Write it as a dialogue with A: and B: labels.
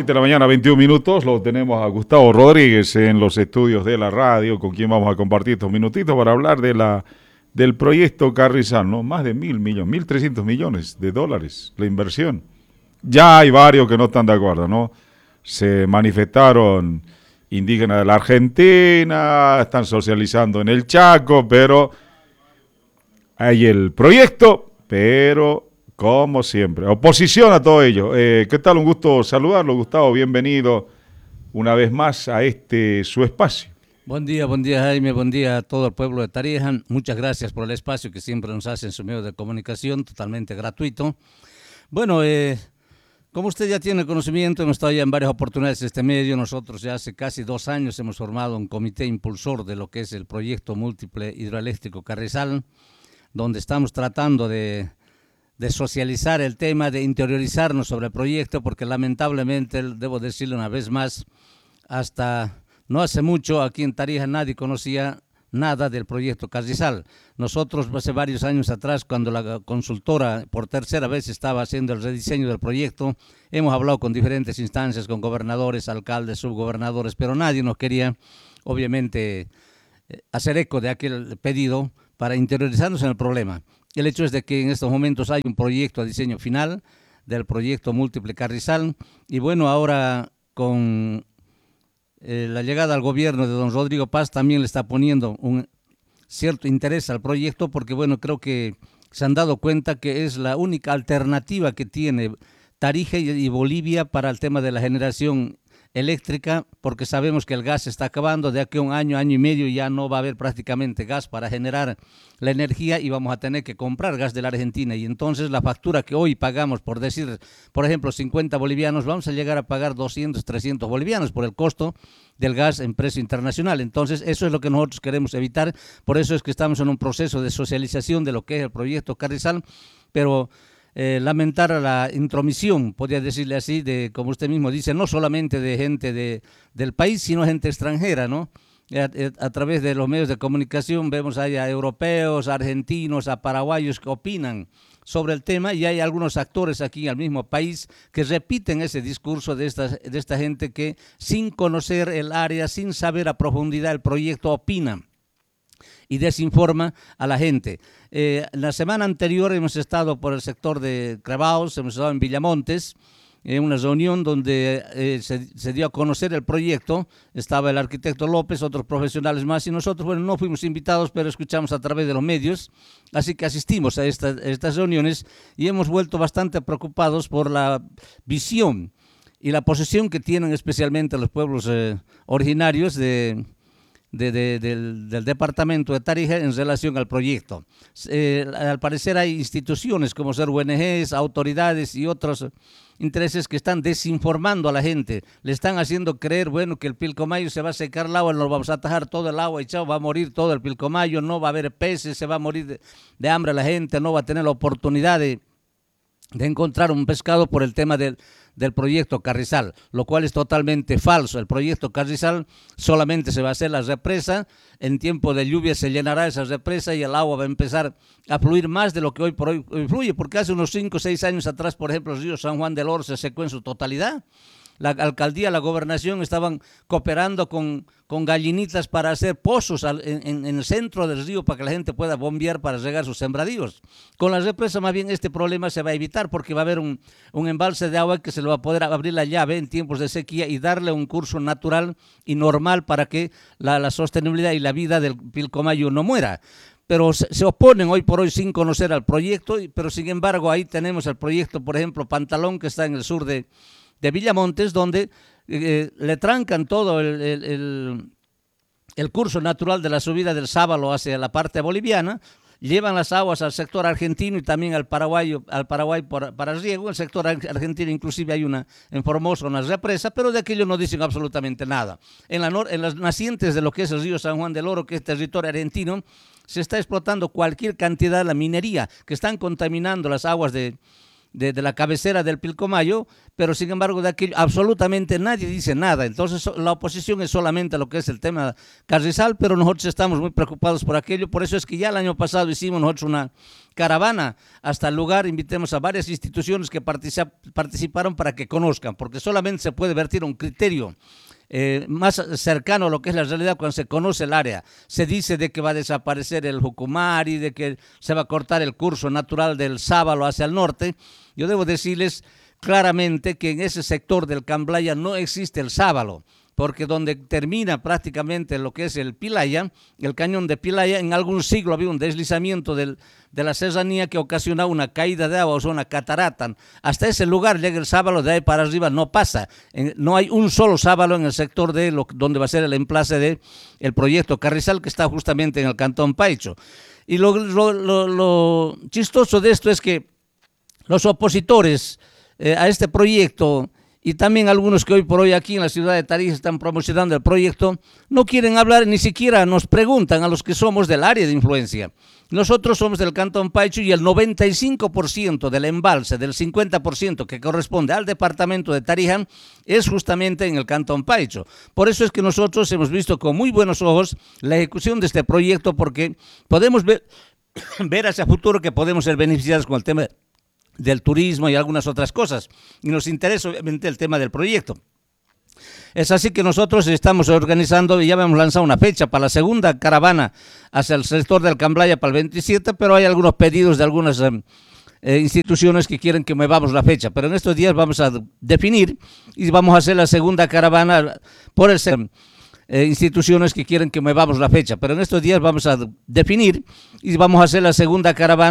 A: 7 de la mañana, 21 minutos, lo tenemos a Gustavo Rodríguez en los estudios de la radio, con quien vamos a compartir estos minutitos para hablar del proyecto Carrizal, ¿no? Más de 1.300 millones de dólares, la inversión. Ya hay varios que no están de acuerdo, ¿no? Se manifestaron indígenas de la Argentina, están socializando en el Chaco, pero hay el proyecto, pero como siempre, oposición a todo ello. ¿Qué tal? Un gusto saludarlo, Gustavo. Bienvenido una vez más a su espacio.
B: Buen día Jaime, buen día a todo el pueblo de Tarija. Muchas gracias por el espacio que siempre nos hace en su medio de comunicación, totalmente gratuito. Bueno, como usted ya tiene conocimiento, hemos estado ya en varias oportunidades en este medio. Nosotros ya hace casi 2 años hemos formado un comité impulsor de lo que es el proyecto múltiple hidroeléctrico Carrizal, donde estamos tratando de socializar el tema, de interiorizarnos sobre el proyecto, porque lamentablemente, debo decirlo una vez más, hasta no hace mucho aquí en Tarija nadie conocía nada del proyecto Carrizal. Nosotros hace varios años atrás, cuando la consultora por tercera vez estaba haciendo el rediseño del proyecto, hemos hablado con diferentes instancias, con gobernadores, alcaldes, subgobernadores, pero nadie nos quería, obviamente, hacer eco de aquel pedido para interiorizarnos en el problema. El hecho es de que en estos momentos hay un proyecto de diseño final del proyecto múltiple Carrizal y bueno, ahora con la llegada al gobierno de don Rodrigo Paz también le está poniendo un cierto interés al proyecto porque bueno, creo que se han dado cuenta que es la única alternativa que tiene Tarija y Bolivia para el tema de la generación eléctrica, porque sabemos que el gas se está acabando, de aquí a un año, año y medio ya no va a haber prácticamente gas para generar la energía y vamos a tener que comprar gas de la Argentina y entonces la factura que hoy pagamos, por decir, por ejemplo, 50 bolivianos, vamos a llegar a pagar 200, 300 bolivianos por el costo del gas en precio internacional. Entonces eso es lo que nosotros queremos evitar, por eso es que estamos en un proceso de socialización de lo que es el proyecto Carrizal, pero lamentar la intromisión, podría decirle así, de, como usted mismo dice, no solamente de gente del país, sino gente extranjera, ¿no? A través de los medios de comunicación vemos ahí a europeos, a argentinos, a paraguayos que opinan sobre el tema y hay algunos actores aquí en el mismo país que repiten ese discurso de esta gente que sin conocer el área, sin saber a profundidad el proyecto, opinan y desinforma a la gente. La semana anterior hemos estado por el sector de Crevaos, hemos estado en Villamontes, en una reunión donde se dio a conocer el proyecto, estaba el arquitecto López, otros profesionales más, y nosotros, bueno, no fuimos invitados, pero escuchamos a través de los medios, así que asistimos a estas reuniones y hemos vuelto bastante preocupados por la visión y la posición que tienen especialmente los pueblos originarios del departamento de Tarija en relación al proyecto. Al parecer hay instituciones como ser ONGs, autoridades y otros intereses que están desinformando a la gente, le están haciendo creer, bueno, que el Pilcomayo se va a secar el agua, nos vamos a atajar todo el agua y chao, va a morir todo el Pilcomayo, no va a haber peces, se va a morir de hambre la gente, no va a tener la oportunidad de encontrar un pescado por el tema del proyecto Carrizal, lo cual es totalmente falso. El proyecto Carrizal solamente se va a hacer la represa, en tiempo de lluvia se llenará esa represa y el agua va a empezar a fluir más de lo que hoy por hoy fluye, porque hace unos 5 o 6 años atrás, por ejemplo, el río San Juan del Oro se secó en su totalidad. La alcaldía, la gobernación estaban cooperando con gallinitas para hacer pozos en el centro del río para que la gente pueda bombear para regar sus sembradíos. Con la represa más bien este problema se va a evitar porque va a haber un embalse de agua que se le va a poder abrir la llave en tiempos de sequía y darle un curso natural y normal para que la sostenibilidad y la vida del Pilcomayo no muera. Pero se oponen hoy por hoy sin conocer al proyecto, pero sin embargo ahí tenemos el proyecto, por ejemplo, Pantalón, que está en el sur de Villamontes, donde le trancan todo el curso natural de la subida del Sábalo hacia la parte boliviana, llevan las aguas al sector argentino y también al Paraguay para riego. El sector argentino inclusive hay en Formosa una represa, pero de aquello no dicen absolutamente nada. En las nacientes de lo que es el río San Juan del Oro, que es territorio argentino, se está explotando cualquier cantidad de la minería, que están contaminando las aguas de de la cabecera del Pilcomayo, pero sin embargo de aquello absolutamente nadie dice nada. Entonces la oposición es solamente lo que es el tema Carrizal, pero nosotros estamos muy preocupados por aquello. Por eso es que ya el año pasado hicimos nosotros una caravana hasta el lugar, invitemos a varias instituciones que participaron para que conozcan, porque solamente se puede vertir un criterio más cercano a lo que es la realidad cuando se conoce el área. Se dice de que va a desaparecer el Jucumari, de que se va a cortar el curso natural del Sábalo hacia el norte. Yo debo decirles claramente que en ese sector del Camblaya no existe el Sábalo, porque donde termina prácticamente lo que es el Pilaya, el cañón de Pilaya, en algún siglo había un deslizamiento de la serranía que ocasionaba una caída de agua, o sea, una catarata. Hasta ese lugar llega el Sábalo, de ahí para arriba no pasa. No hay un solo Sábalo en el sector donde va a ser el emplace del proyecto Carrizal, que está justamente en el Cantón Paicho. Y lo chistoso de esto es que los opositores a este proyecto, y también algunos que hoy por hoy aquí en la ciudad de Tarija están promocionando el proyecto, no quieren hablar, ni siquiera nos preguntan a los que somos del área de influencia. Nosotros somos del Cantón Paicho y el 95% del embalse, del 50% que corresponde al departamento de Tarija, es justamente en el Cantón Paicho. Por eso es que nosotros hemos visto con muy buenos ojos la ejecución de este proyecto, porque podemos ver hacia futuro que podemos ser beneficiados con el tema del turismo y algunas otras cosas, y nos interesa obviamente el tema del proyecto. Es así que nosotros estamos organizando y ya hemos lanzado una fecha para la segunda caravana hacia el sector del Camblaya para el 27, pero hay algunos pedidos de algunas instituciones que quieren que movamos la fecha, pero en estos días vamos a definir y vamos a hacer la segunda caravana por el sector. Instituciones que quieren que movamos la fecha, pero en estos días vamos a definir y vamos a hacer la segunda caravana